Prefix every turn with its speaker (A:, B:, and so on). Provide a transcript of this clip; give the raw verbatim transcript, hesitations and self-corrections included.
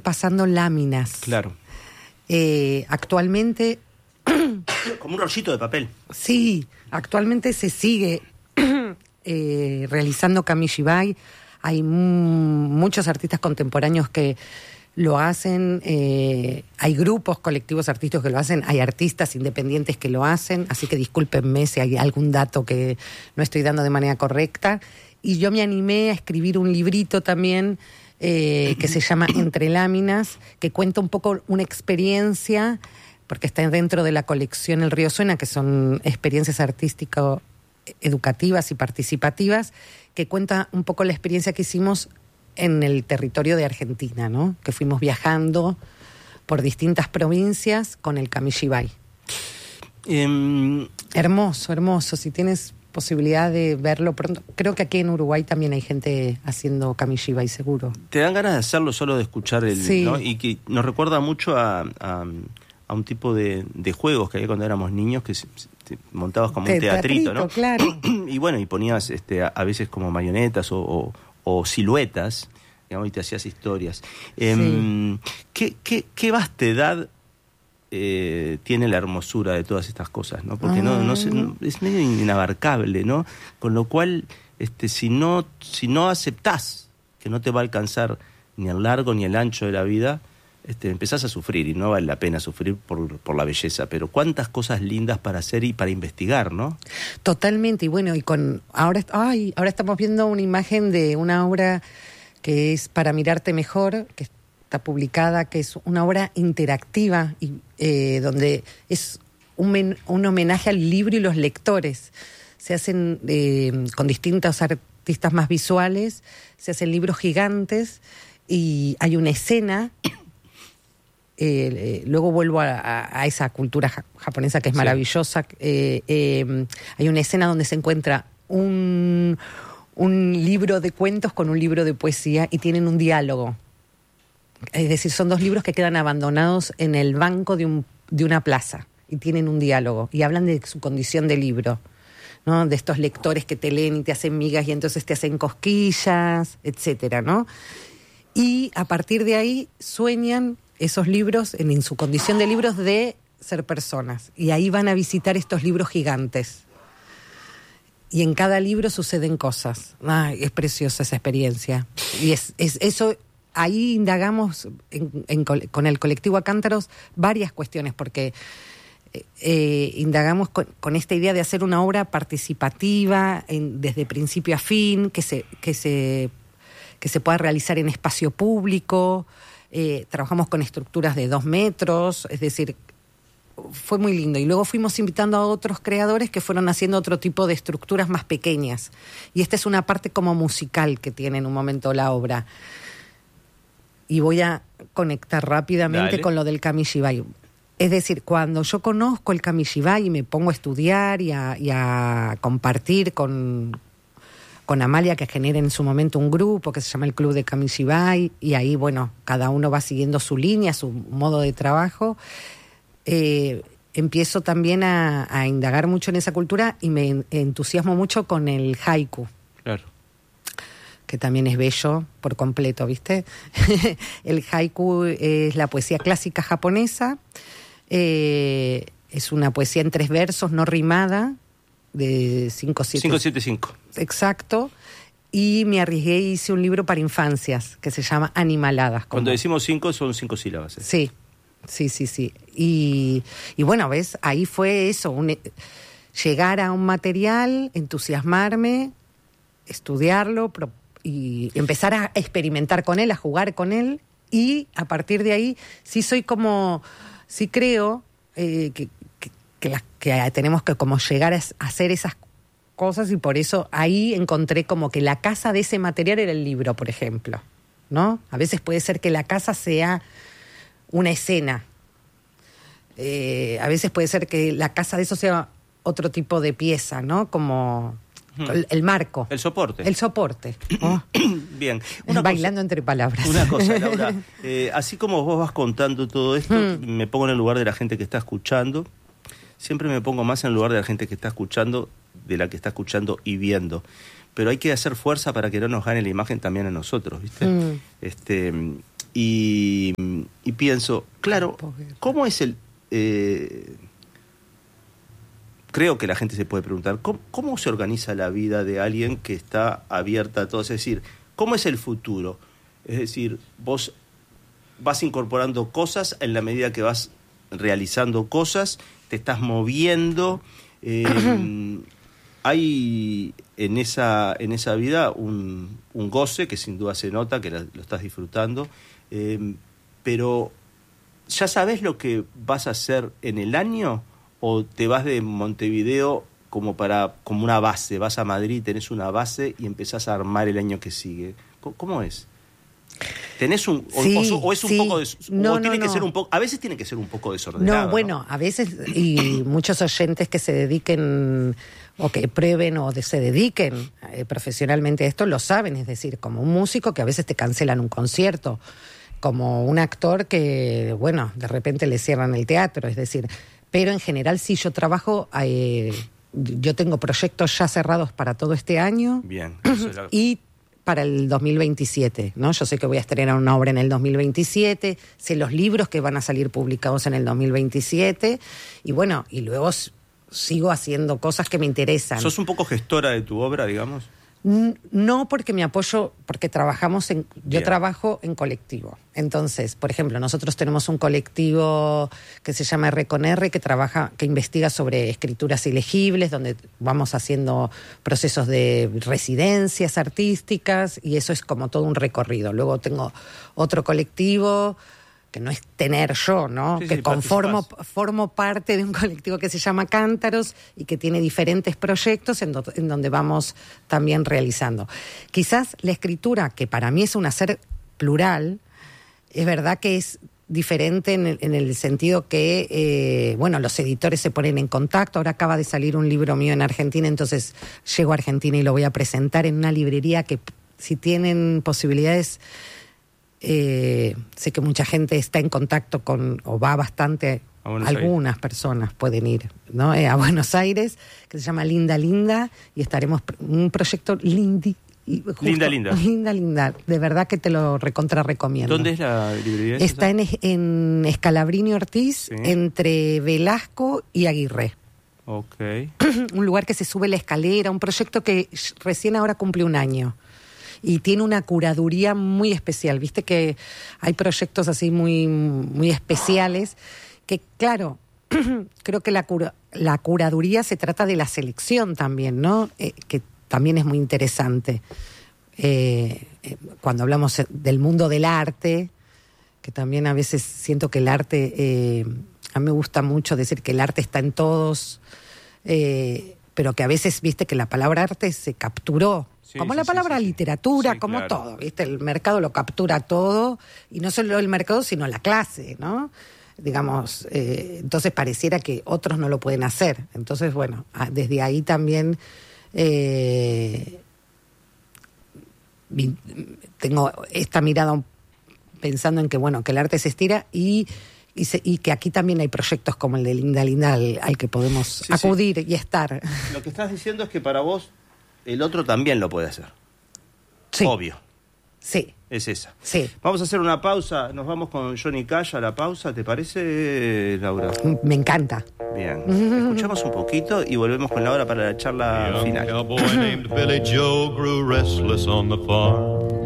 A: pasando láminas.
B: Claro.
A: Eh, actualmente...
B: Como un rollito de papel.
A: Sí, actualmente se sigue eh, realizando kamishibai. Hay m- muchos artistas contemporáneos que lo hacen, eh, hay grupos colectivos artísticos que lo hacen, hay artistas independientes que lo hacen, así que discúlpenme si hay algún dato que no estoy dando de manera correcta. Y yo me animé a escribir un librito también eh, que se llama Entre Láminas, que cuenta un poco una experiencia, porque está dentro de la colección El Río Suena, que son experiencias artístico-educativas y participativas, que cuenta un poco la experiencia que hicimos en el territorio de Argentina, ¿no? Que fuimos viajando por distintas provincias con el kamishibai.
B: Eh,
A: hermoso, hermoso. Si tienes posibilidad de verlo pronto. Creo que aquí en Uruguay también hay gente haciendo kamishibai, seguro.
B: Te dan ganas de hacerlo solo de escuchar el...
A: Sí.
B: ¿no? Y que nos recuerda mucho a, a, a un tipo de, de juegos que había cuando éramos niños, que se, se, montabas como
A: Te,
B: un teatrito,
A: teatrito,
B: ¿no?
A: Claro.
B: Y bueno, y ponías este, a, a veces como marionetas o... o o siluetas, digamos, y te hacías historias. Eh,
A: Sí.
B: ¿qué, qué, ¿Qué vastedad eh, tiene la hermosura de todas estas cosas, ¿no? Porque no, no, se, no es medio inabarcable, ¿no? Con lo cual, este, si no, si no aceptás que no te va a alcanzar ni el largo ni el ancho de la vida, este, empezás a sufrir, y no vale la pena sufrir por, por la belleza, pero cuántas cosas lindas para hacer y para investigar, ¿no?
A: Totalmente, y bueno, y con ahora, ay, ahora estamos viendo una imagen de una obra que es Para Mirarte Mejor, que está publicada, que es una obra interactiva, y eh, donde es un, men, un homenaje al libro y los lectores. Se hacen eh, con distintos artistas más visuales, se hacen libros gigantes, y hay una escena... Eh, eh, luego vuelvo a, a, a esa cultura ja- japonesa que es maravillosa. Sí. Eh, eh, hay una escena donde se encuentra un, un libro de cuentos con un libro de poesía y tienen un diálogo. Es decir, son dos libros que quedan abandonados en el banco de, un, de una plaza y tienen un diálogo y hablan de su condición de libro, ¿no? De estos lectores que te leen y te hacen migas y entonces te hacen cosquillas, etcétera, ¿no? Y a partir de ahí sueñan esos libros, en, en su condición de libros, de ser personas. Y ahí van a visitar estos libros gigantes. Y en cada libro suceden cosas. Ay, es preciosa esa experiencia. Y es, es eso, ahí indagamos en, en, con el colectivo Acántaros varias cuestiones, porque eh, indagamos con, con esta idea de hacer una obra participativa, en, desde principio a fin, que se, que se, que se pueda realizar en espacio público. Eh, trabajamos con estructuras de dos metros, es decir, fue muy lindo. Y luego fuimos invitando a otros creadores que fueron haciendo otro tipo de estructuras más pequeñas. Y esta es una parte como musical que tiene en un momento la obra. Y voy a conectar rápidamente Dale. Con lo del kamishibai. Es decir, cuando yo conozco el kamishibai y me pongo a estudiar y a, y a compartir con... con Amalia, que genera en su momento un grupo que se llama el Club de Kamishibai, y ahí, bueno, cada uno va siguiendo su línea, su modo de trabajo. Eh, empiezo también a, a indagar mucho en esa cultura y me entusiasmo mucho con el haiku.
B: Claro.
A: Que también es bello por completo, ¿viste? El haiku es la poesía clásica japonesa, eh, es una poesía en tres versos, no rimada, de cinco siete cinco. Exacto. Y me arriesgué y hice un libro para infancias que se llama Animaladas. Como...
B: Cuando decimos cinco, son cinco sílabas. ¿eh?
A: Sí, sí, sí, sí. Y, y bueno, ¿ves? Ahí fue eso, un, llegar a un material, entusiasmarme, estudiarlo pro, y empezar a experimentar con él, a jugar con él. Y a partir de ahí, sí soy como, sí creo eh, que... Que, la, que tenemos que como llegar a hacer esas cosas, y por eso ahí encontré como que la casa de ese material era el libro, por ejemplo, ¿no? A veces puede ser que la casa sea una escena, eh, a veces puede ser que la casa de eso sea otro tipo de pieza, ¿no? Como el, el marco.
B: El soporte.
A: El soporte. Oh.
B: Bien.
A: Una Bailando cosa, entre palabras.
B: Una cosa, Laura, eh, así como vos vas contando todo esto, hmm. me pongo en el lugar de la gente que está escuchando. Siempre me pongo más en el lugar de la gente que está escuchando, de la que está escuchando y viendo. Pero hay que hacer fuerza para que no nos gane la imagen también a nosotros, ¿viste? Mm. Este, y pienso, claro, ¿cómo es el...? Eh, creo que la gente se puede preguntar, ¿cómo, ¿cómo se organiza la vida de alguien que está abierta a todo? Es decir, ¿cómo es el futuro? Es decir, vos vas incorporando cosas en la medida que vas realizando cosas, te estás moviendo. Eh, hay en esa, en esa vida un, un goce que sin duda se nota, que lo, lo estás disfrutando, eh, pero ¿ya sabés lo que vas a hacer en el año? ¿O te vas de Montevideo como, para, como una base? Vas a Madrid, tenés una base y empezás a armar el año que sigue. ¿Cómo, cómo es? ¿Tenés un o,
A: sí,
B: o, o es un
A: sí.
B: poco de,
A: no,
B: o tiene
A: no,
B: que
A: no.
B: ser un poco, a veces tiene que ser un poco desordenado?
A: No, bueno,
B: ¿no?
A: a veces, y muchos oyentes que se dediquen o que prueben o de, se dediquen eh, profesionalmente a esto lo saben, es decir, como un músico que a veces te cancelan un concierto, como un actor que, bueno, de repente le cierran el teatro, es decir, pero en general sí, yo trabajo, eh, yo tengo proyectos ya cerrados para todo este año.
B: Bien. Eso era...
A: Y para el dos mil veintisiete, ¿no? Yo sé que voy a estrenar una obra en el dos mil veintisiete, sé los libros que van a salir publicados en el dos mil veintisiete, y bueno, y luego s- sigo haciendo cosas que me interesan.
B: ¿Sos un poco gestora de tu obra, digamos?
A: N- No, porque me apoyo, porque trabajamos en, yo
B: Bien.
A: trabajo en colectivo. Entonces, por ejemplo, nosotros tenemos un colectivo que se llama R con R, que trabaja, que investiga sobre escrituras ilegibles, donde vamos haciendo procesos de residencias artísticas, y eso es como todo un recorrido. Luego tengo otro colectivo que no es tener yo, ¿no?
B: Sí,
A: que
B: sí,
A: conformo,
B: participás.
A: formo parte de un colectivo que se llama Cántaros y que tiene diferentes proyectos en, do- en donde vamos también realizando. Quizás la escritura, que para mí es un hacer plural, es verdad que es diferente en el, en el sentido que, eh, bueno, los editores se ponen en contacto. Ahora acaba de salir un libro mío en Argentina, entonces llego a Argentina y lo voy a presentar en una librería que, si tienen posibilidades... Eh, sé que mucha gente está en contacto con, o va bastante,
B: A Buenos
A: algunas
B: Aires.
A: personas pueden ir, ¿no? Eh, a Buenos Aires, que se llama Linda Linda, y estaremos pr- un proyecto lindi, y justo-
B: Linda Linda.
A: Linda Linda, de verdad que te lo recontra recomiendo.
B: ¿Dónde es la librería?
A: Está
B: esa?
A: en, en Escalabrini Ortiz,
B: Sí.
A: entre Velasco y Aguirre.
B: Ok.
A: Un lugar que se sube la escalera, un proyecto que sh- recién ahora cumple un año. Y tiene una curaduría muy especial. Viste que hay proyectos así muy, muy especiales que, claro, creo que la, cura, la curaduría se trata de la selección también, ¿no? Eh, que también es muy interesante. Eh, eh, cuando hablamos del mundo del arte, que también a veces siento que el arte, eh, a mí me gusta mucho decir que el arte está en todos, eh, pero que a veces, viste, que la palabra arte se capturó.
B: Sí,
A: Como
B: sí,
A: la
B: sí,
A: palabra
B: sí, sí.
A: literatura,
B: Sí,
A: como
B: claro.
A: todo, ¿viste? El mercado lo captura todo, y no solo el mercado, sino la clase, ¿no? Digamos, eh, entonces pareciera que otros no lo pueden hacer. Entonces, bueno, ah, desde ahí también eh, vi- tengo esta mirada un- pensando en que, bueno, que el arte se estira y... Y, se- y que aquí también hay proyectos como el de Linda Linda al, al que podemos
B: Sí, sí.
A: acudir y estar.
B: Lo que estás diciendo es que para vos el otro también lo puede hacer.
A: Sí,
B: Obvio.
A: sí,
B: Es esa.
A: sí.
B: Vamos a hacer una pausa. Nos vamos con Johnny Cash a la pausa. ¿Te parece, Laura?
A: Me encanta.
B: Bien. Escuchamos un poquito y volvemos con Laura para la charla
C: A young
B: final.
C: cowboy named Billy Joe grew restless on the farm.